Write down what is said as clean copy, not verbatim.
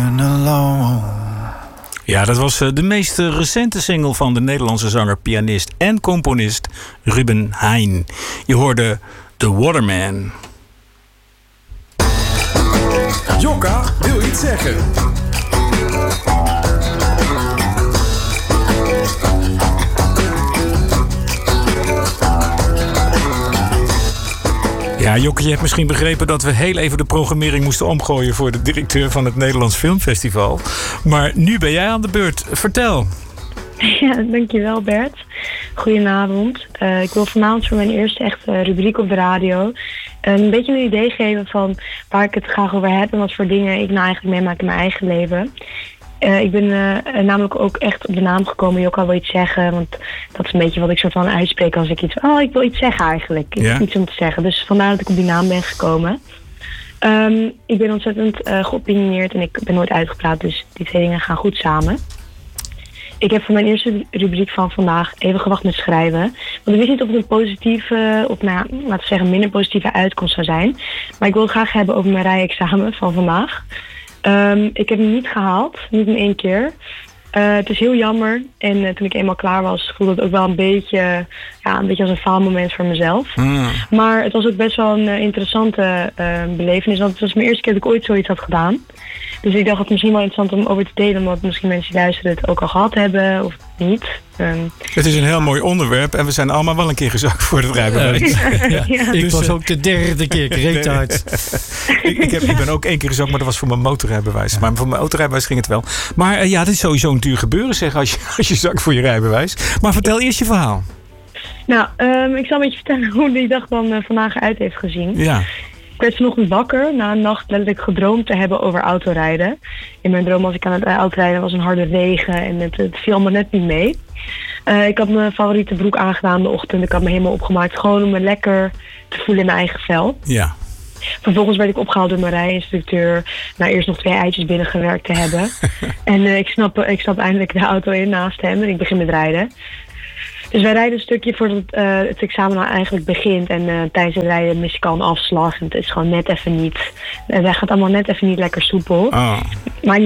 living alone. Ja, dat was de meest recente single van de Nederlandse zanger, pianist en componist Ruben Heijn. Je hoorde The Waterman. Jokka wil iets zeggen. Ja, Jokke, je hebt misschien begrepen dat we heel even de programmering moesten omgooien voor de directeur van het Nederlands Filmfestival. Maar nu ben jij aan de beurt. Vertel. Ja, dankjewel Bert. Goedenavond. Ik wil vanavond voor mijn eerste echte rubriek op de radio een beetje een idee geven van waar ik het graag over heb en wat voor dingen ik nou eigenlijk meemaak in mijn eigen leven. Ik ben namelijk ook echt op de naam gekomen, Jokka wil iets zeggen, want dat is een beetje wat ik soort van uitspreek als ik iets... ik wil iets zeggen eigenlijk. Ik heb iets om te zeggen. Dus vandaar dat ik op die naam ben gekomen. Ik ben ontzettend geopinieerd en ik ben nooit uitgepraat, dus die twee dingen gaan goed samen. Ik heb voor mijn eerste rubriek van vandaag even gewacht met schrijven. Want ik wist niet of het een positieve, of laten we zeggen minder positieve uitkomst zou zijn. Maar ik wil het graag hebben over mijn rijexamen van vandaag. Ik heb hem niet gehaald, niet in 1 keer. Het is heel jammer. En toen ik eenmaal klaar was, voelde het ook wel een beetje als een faalmoment voor mezelf. Maar het was ook best wel een interessante belevenis. Want het was mijn eerste keer dat ik ooit zoiets had gedaan. Dus ik dacht het misschien wel interessant om over te delen. Omdat misschien mensen die luisteren het ook al gehad hebben of niet. Het is een heel mooi onderwerp. En we zijn allemaal wel een keer gezakt voor het rijbewijs. Ik was ook de 3e keer. Reet uit. Ik ben ook 1 keer gezakt, maar dat was voor mijn motorrijbewijs. Maar voor mijn autorijbewijs ging het wel. Maar dit is sowieso een duur gebeuren zeg als je zakt voor je rijbewijs. Maar vertel eerst je verhaal. Nou, ik zal een beetje vertellen hoe die dag dan vandaag eruit heeft gezien. Ja. Ik werd vanochtend wakker na een nacht letterlijk gedroomd te hebben over autorijden. In mijn droom was ik aan het autorijden, was een harde regen en het viel allemaal net niet mee. Ik had mijn favoriete broek aangedaan de ochtend. Ik had me helemaal opgemaakt, gewoon om me lekker te voelen in mijn eigen vel. Ja. Vervolgens werd ik opgehaald door mijn rijinstructeur. Na eerst nog 2 eitjes binnengewerkt te hebben. En ik stap eindelijk de auto in naast hem en ik begin met rijden. Dus wij rijden een stukje voordat het examen nou eigenlijk begint. En tijdens het rijden mis ik al een afslag. En het is gewoon net even niet. En dat gaat allemaal net even niet lekker soepel. Oh. Maar